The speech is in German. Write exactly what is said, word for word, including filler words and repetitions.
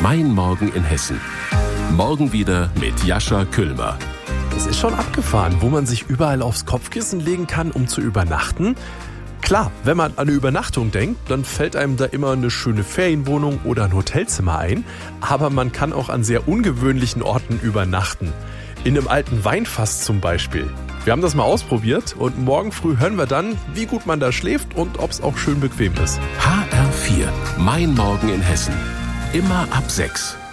Mein Morgen in Hessen. Morgen wieder mit Jascha Küllmer. Es ist schon abgefahren, wo man sich überall aufs Kopfkissen legen kann, um zu übernachten. Klar, wenn man an eine Übernachtung denkt, dann fällt einem da immer eine schöne Ferienwohnung oder ein Hotelzimmer ein. Aber man kann auch an sehr ungewöhnlichen Orten übernachten. In einem alten Weinfass zum Beispiel. Wir haben das mal ausprobiert und morgen früh hören wir dann, wie gut man da schläft und ob es auch schön bequem ist. H R vier. Mein Morgen in Hessen. Immer ab sechs.